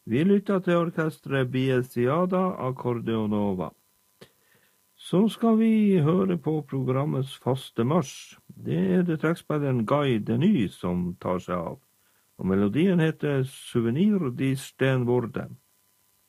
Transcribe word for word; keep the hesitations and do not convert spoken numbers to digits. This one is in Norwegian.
Vi lytter til orkestret Biesiada Accordeonova. Så skal vi høre på programmets faste marsj. Det er det trekkspilleren Guy Denis som tar seg av. Og melodien heter Souvenir de Stenvorde.